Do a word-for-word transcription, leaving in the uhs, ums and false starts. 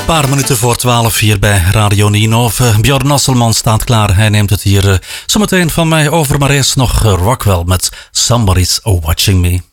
Een paar minuten voor twaalf hier bij Radio Nienhoven. Björn Asselman staat klaar. Hij neemt het hier uh, zometeen van mij over, maar eerst nog uh, Rockwell met Somebody's Watching Me.